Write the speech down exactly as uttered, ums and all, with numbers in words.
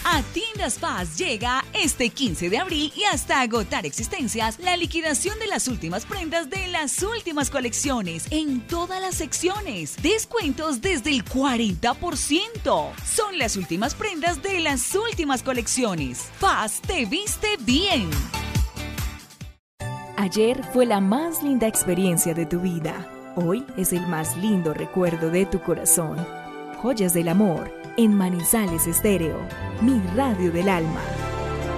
A Tiendas Paz llega este quince de abril y hasta agotar existencias la liquidación de las últimas prendas de las últimas colecciones en todas las secciones. Descuentos desde el cuarenta por ciento. Son las últimas prendas de las últimas colecciones. Paz te viste bien. Ayer fue la más linda experiencia de tu vida. Hoy es el más lindo recuerdo de tu corazón. Joyas del amor en Manizales Estéreo, mi radio del alma.